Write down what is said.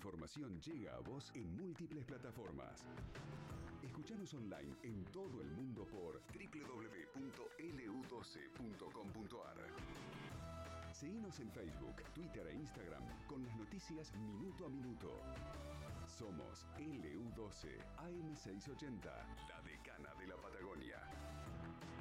información llega a vos en múltiples plataformas. Escuchanos online en todo el mundo por www.lu12.com.ar. Seguinos en Facebook, Twitter e Instagram con las noticias minuto a minuto. Somos LU12 AM680, la de